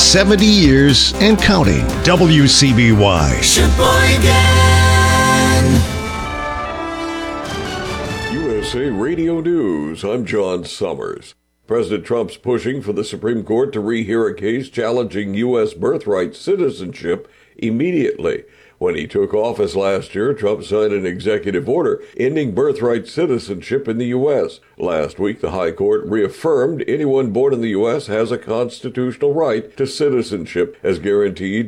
70 years and counting. WCBY. USA Radio News, I'm John Summers. President Trump's pushing for the Supreme Court to rehear a case challenging U.S. birthright citizenship immediately. When he took office last year, Trump signed an executive order ending birthright citizenship in the U.S. Last week, the High Court reaffirmed anyone born in the U.S. has a constitutional right to citizenship as guaranteed